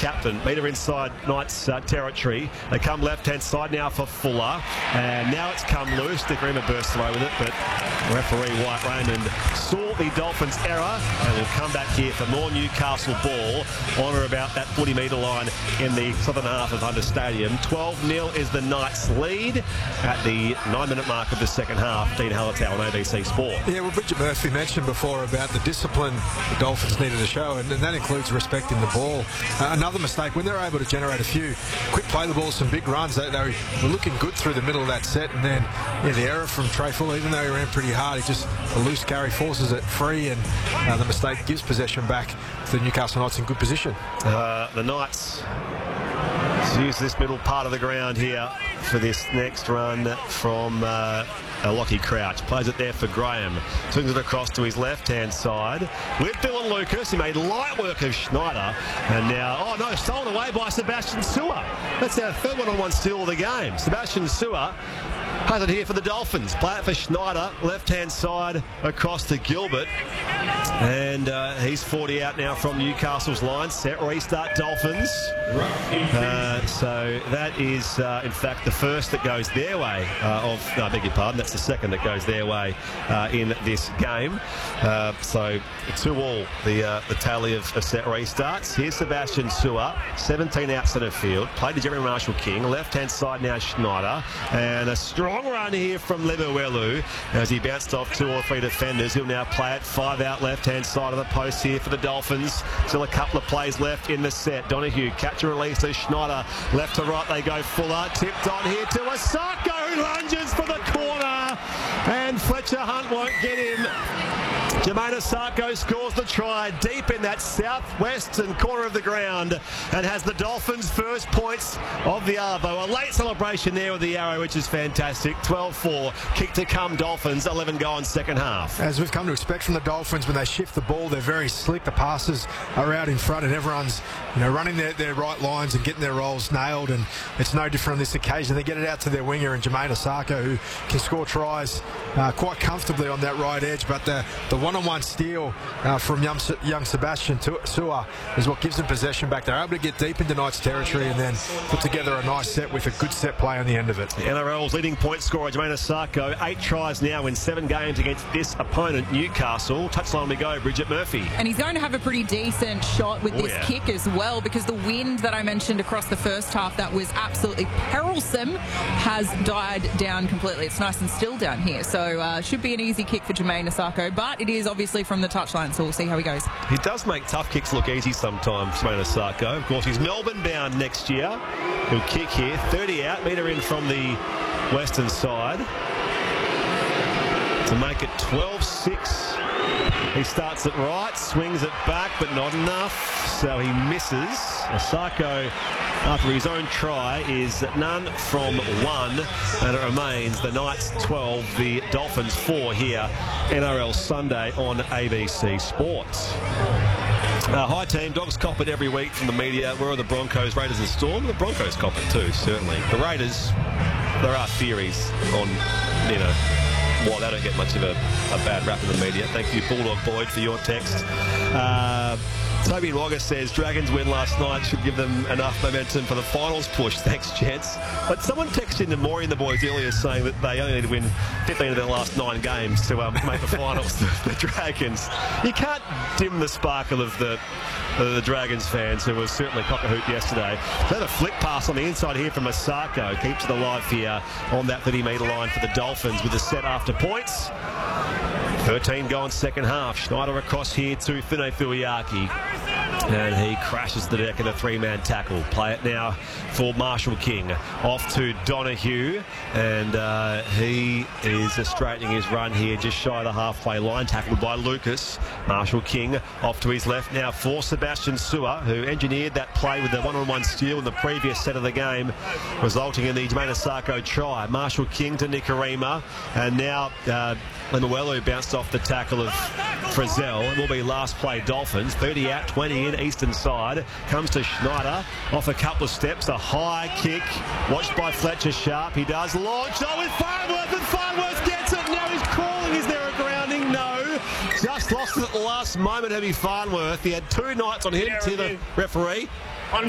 captain. Meter inside Knights territory. They come left-hand side now for Fuller. And now it's come loose. Nicarima bursts away with it, but referee White Raymond saw the Dolphins' error and will come back here for more Newcastle ball on or about that 40-metre line in the southern half of Hunter Stadium. 12-0 is the Knights' lead at the 9-minute mark of the second half. Dean Hallertau on ABC Sport. Yeah, well, Bridget Murphy mentioned before about the discipline the Dolphins needed to show, and that includes respecting the ball. Another mistake, when they were able to generate a few quick play the ball, some big runs, they were looking good through the middle of that set, and then the error from Trey Fuller, even though he ran pretty hard, he just a loose carry forces it free, and the mistake gives possession back to the Newcastle Knights in good position. The Knights use this middle part of the ground here for this next run from Lockie Crouch. Plays it there for Graham. Swings it across to his left-hand side with Dylan Lucas. He made light work of Schneider. And now, oh no, stolen away by Sebastian Sewer. That's our third one-on-one steal of the game. Sebastian Sewer has it here for the Dolphins. Play it for Schneider, left-hand side across to Gilbert. And he's 40 out now from Newcastle's line. Set restart Dolphins. So that is, in fact, the first that goes their way I beg your pardon, that's the second that goes their way in this game. So 2-all the tally of set restarts. Here's Sebastian Sewer, 17 out centre field. Played to Jeremy Marshall-King. Left-hand side now Schneider. And a strong run here from Lebuelu as he bounced off 2 or 3 defenders. He'll now play it 5 out left-hand side of the post here for the Dolphins. Still a couple of plays left in the set. Donahue, catch and release to Schneider. Left to right they go. Fuller tipped on here to Asako, who lunges for the corner. And Fletcher Hunt won't get him. Jermaine Asako scores the try deep in that southwestern corner of the ground and has the Dolphins' first points of the Arvo. A late celebration there with the arrow, which is fantastic. 12-4, kick to come Dolphins, 11 go on second half. As we've come to expect from the Dolphins, when they shift the ball, they're very slick. The passes are out in front and everyone's running their right lines and getting their rolls nailed, and it's no different on this occasion. They get it out to their winger and Jermaine Asako, who can score tries quite comfortably on that right edge, but the one-on-one steal from young Sebastian Sewer is what gives them possession back. They're able to get deep into Knights territory and then put together a nice set with a good set play on the end of it. The NRL's leading point scorer, Jermaine Asako, 8 tries now in 7 games against this opponent, Newcastle. Touchline we go, Bridget Murphy. And he's going to have a pretty decent shot with this kick as well, because the wind that I mentioned across the first half that was absolutely perilsome has died down completely. It's nice and still down here, so should be an easy kick for Jermaine Asako, but it is obviously from the touchline, so we'll see how he goes. He does make tough kicks look easy sometimes, Jermaine Asako. Of course, he's Melbourne bound next year. He'll kick here, 30 out, metre in from the western side to make it 12-6. He starts it right, swings it back, but not enough, so he misses. Asako, after his own try, is none from 1, and it remains the Knights 12, the Dolphins 4 here, NRL Sunday on ABC Sports. Hi team, Dogs cop it every week from the media. Where are the Broncos, Raiders and Storm? The Broncos cop it too, certainly. The Raiders, there are theories on, why they don't get much of a bad rap in the media. Thank you, Bulldog Boyd, for your text. Toby Wagga says Dragons win last night should give them enough momentum for the finals push. Thanks, gents. But someone texted into Maury and the boys earlier saying that they only need to win 15 of their last 9 games to make the finals, the Dragons. You can't dim the sparkle of the Dragons fans, who was certainly cock-a-hoot yesterday. So the flick pass on the inside here from Asako keeps it alive here on that 30-metre line for the Dolphins with a set after points. 13 go on second half. Schneider across here to Fine Fuiaki. And he crashes the deck in a 3-man tackle. Play it now for Marshall-King. Off to Donahue. And he is straightening his run here just shy of the halfway line. Tackled by Lucas. Marshall-King off to his left now for Sebastian Sewer, who engineered that play with the one-on-one steal in the previous set of the game, resulting in the Jermaine Asako try. Marshall-King to Nicarima. And now Lemuelu bounced off the tackle of Frizzell. It will be last play Dolphins. 30 out, 20 in, eastern side. Comes to Schneider. Off a couple of steps. A high kick. Watched by Fletcher Sharp. He does launch. Oh, with Farnworth. And Farnworth gets it. Now he's crawling. Is there a grounding? No. Just lost it at the last moment, Heavy Farnworth. He had 2 Knights on him to the referee.